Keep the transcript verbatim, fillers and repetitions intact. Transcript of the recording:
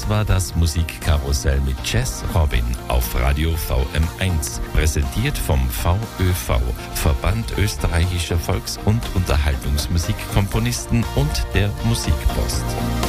Das war das Musikkarussell mit Jazz Robin auf Radio V M eins. Präsentiert vom V Ö V, Verband österreichischer Volks- und Unterhaltungsmusikkomponisten und der Musikpost.